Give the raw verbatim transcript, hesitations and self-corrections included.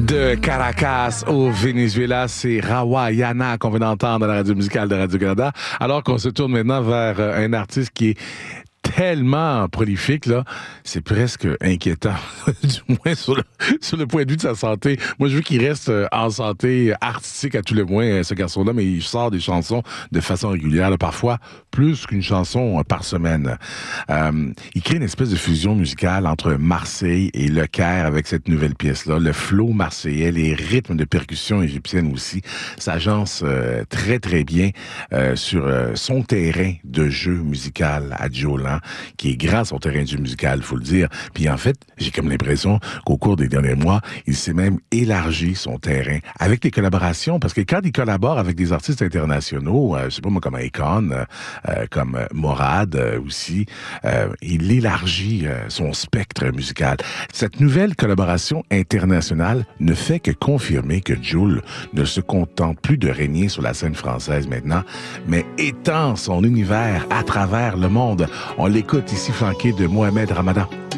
De Caracas au Venezuela, c'est Rawayana qu'on vient d'entendre à la radio musicale de Radio-Canada. Alors qu'on se tourne maintenant vers un artiste qui est tellement prolifique, là, c'est presque inquiétant, du moins sur le, sur le point de vue de sa santé. Moi, je veux qu'il reste en santé artistique à tout le moins, ce garçon-là, mais il sort des chansons de façon régulière, là, parfois plus qu'une chanson par semaine. Euh, il crée une espèce de fusion musicale entre Marseille et Le Caire avec cette nouvelle pièce-là. Le flow marseillais, les rythmes de percussion égyptienne aussi, s'agencent euh, très, très bien euh, sur euh, son terrain de jeu musical à Jolan, qui est grand son terrain de jeu musical, faut le dire. Puis en fait, j'ai comme l'impression qu'au cours des derniers mois, il s'est même élargi son terrain avec les collaborations, parce que quand il collabore avec des artistes internationaux, euh, je sais pas moi, comme Akon, euh, comme Morad euh, aussi, euh, il élargit euh, son spectre musical. Cette nouvelle collaboration internationale ne fait que confirmer que Jul ne se contente plus de régner sur la scène française maintenant, mais étend son univers à travers le monde. On l'écoute ici flanqué de Mohamed Ramadan.